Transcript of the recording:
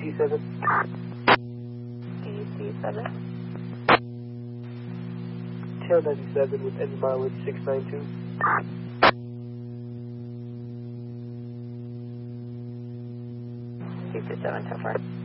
DC7. DC7. Tail 97 with engine mileage 692. DC7 so far.